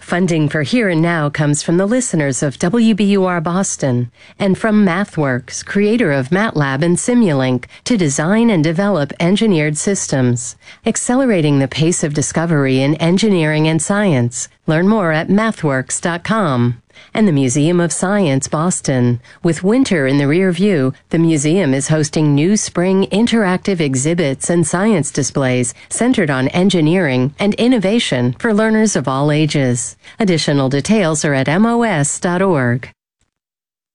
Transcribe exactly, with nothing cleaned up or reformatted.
Funding for Here and Now comes from the listeners of W B U R Boston and from MathWorks, creator of MATLAB and Simulink, to design and develop engineered systems, accelerating the pace of discovery in engineering and science. Learn more at mathworks dot com. And the Museum of Science, Boston. With winter in the rear view, the museum is hosting new spring interactive exhibits and science displays centered on engineering and innovation for learners of all ages. Additional details are at M O S dot org.